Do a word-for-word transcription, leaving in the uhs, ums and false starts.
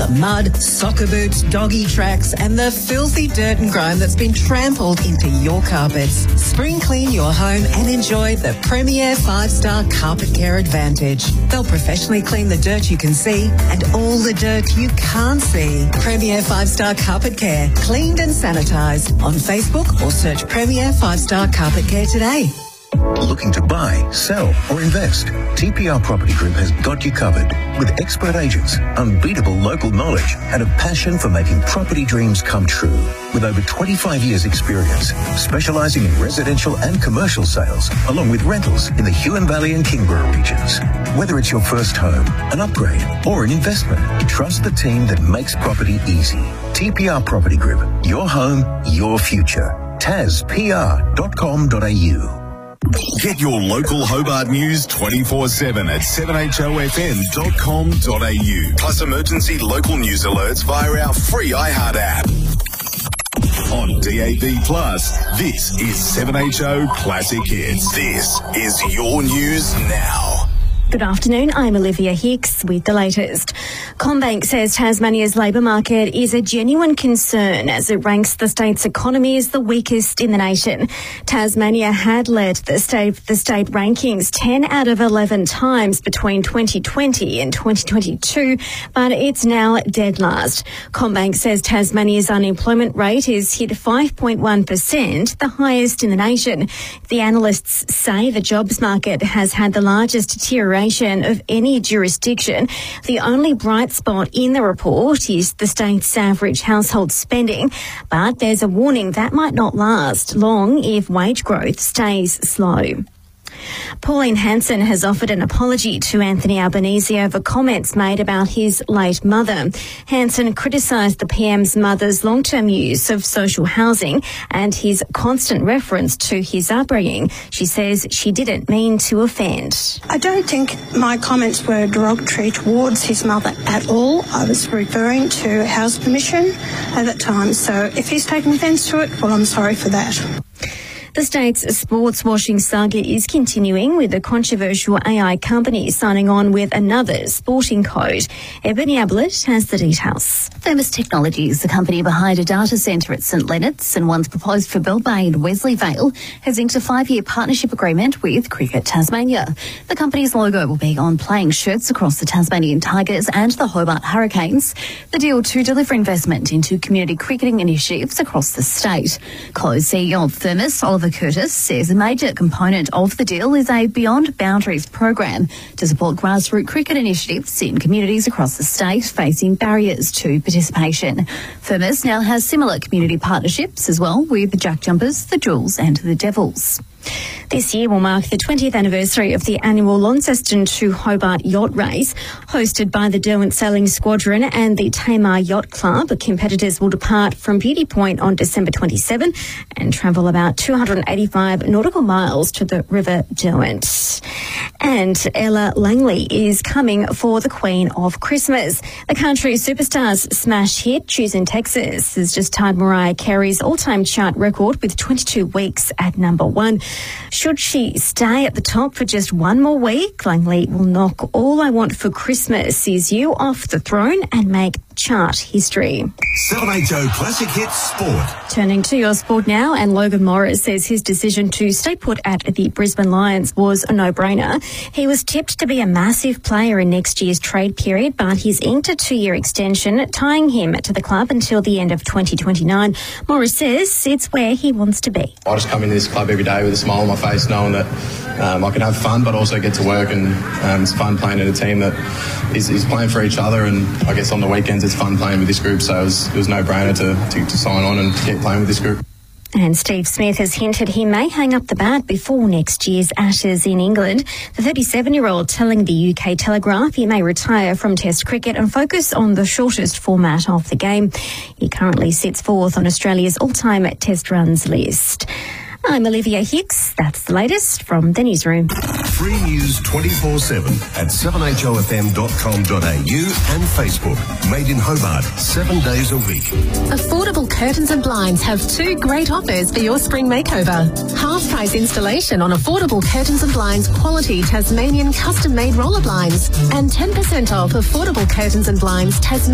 Mud, soccer boots, doggy tracks and the filthy dirt and grime that's been trampled into your carpets. Spring clean your home and enjoy the Premier five star Carpet Care Advantage. They'll professionally clean the dirt you can see and all the dirt you can't see. Premier five star Carpet Care. Cleaned and sanitised. On Facebook or search Premier five star Carpet Care today. Looking to buy, sell or invest? T P R Property Group has got you covered with expert agents, unbeatable local knowledge and a passion for making property dreams come true. With over twenty-five years experience, specialising in residential and commercial sales, along with rentals in the Huon Valley and Kingborough regions. Whether it's your first home, an upgrade or an investment, trust the team that makes property easy. T P R Property Group, your home, your future. taz p r dot com dot a u. Get your local Hobart news twenty-four seven at seven h o f m dot com dot a u. Plus emergency local news alerts via our free iHeart app. On D A B Plus, this is seven H O Classic Hits. This is your news now. Good afternoon, I'm Olivia Hicks with the latest. CommBank says Tasmania's labour market is a genuine concern as it ranks the state's economy as the weakest in the nation. Tasmania had led the state, the state rankings ten out of eleven times between twenty twenty and twenty twenty-two, but it's now dead last. CommBank says Tasmania's unemployment rate is hit five point one percent, the highest in the nation. The analysts say the jobs market has had the largest deterioration of any jurisdiction. The only bright spot in the report is the state's average household spending, but there's a warning that might not last long if wage growth stays slow. Pauline Hanson has offered an apology to Anthony Albanese over comments made about his late mother. Hanson criticised the P M's mother's long-term use of social housing and his constant reference to his upbringing. She says she didn't mean to offend. I don't think my comments were derogatory towards his mother at all. I was referring to house permission at that time. So if he's taken offence to it, well, I'm sorry for that. The state's sports washing saga is continuing, with the controversial A I company signing on with another sporting code. Ebony Ablett has the details. Firmus Technologies, the company behind a data centre at St Leonard's and one's proposed for Bell Bay and Wesleyvale, has inked a five-year partnership agreement with Cricket Tasmania. The company's logo will be on playing shirts across the Tasmanian Tigers and the Hobart Hurricanes. The deal to deliver investment into community cricketing initiatives across the state. Close C E O of Firmus, Oliver Curtis, says a major component of the deal is a Beyond Boundaries program to support grassroots cricket initiatives in communities across the state facing barriers to participation. Firmus now has similar community partnerships as well with the Jack Jumpers, the Jewels and the Devils. This year will mark the twentieth anniversary of the annual Launceston to Hobart Yacht Race, hosted by the Derwent Sailing Squadron and the Tamar Yacht Club. Competitors will depart from Beauty Point on December twenty-seventh and travel about two hundred eighty-five nautical miles to the River Derwent. And Ella Langley is coming for the Queen of Christmas. The country superstar's smash hit, Choosing Texas, has just tied Mariah Carey's all-time chart record with twenty-two weeks at number one. Should she stay at the top for just one more week, Langley will knock All I Want for Christmas Is You off the throne and make chart history. seven H O Classic Hits Sport. Turning to your sport now, and Logan Morris says his decision to stay put at the Brisbane Lions was a no-brainer. He was tipped to be a massive player in next year's trade period, but he's inked a two-year extension, tying him to the club until the end of twenty twenty-nine. Morris says it's where he wants to be. I just come into this club every day with a smile on my face, knowing that um, I can have fun but also get to work, and um, it's fun playing at a team that is, is playing for each other, and I guess on the weekends it's fun playing with this group, so it was, it was no-brainer to, to, to sign on and keep playing with this group. And Steve Smith has hinted he may hang up the bat before next year's Ashes in England. The thirty-seven-year-old telling the U K Telegraph he may retire from Test cricket and focus on the shortest format of the game. He currently sits fourth on Australia's all-time Test runs list. I'm Olivia Hicks. That's the latest from the newsroom. Free news twenty-four seven at seven h o f m dot com dot a u and Facebook. Made in Hobart, seven days a week. Affordable Curtains and Blinds have two great offers for your spring makeover. Half-price installation on Affordable Curtains and Blinds quality Tasmanian custom-made roller blinds, and ten percent off Affordable Curtains and Blinds Tasmanian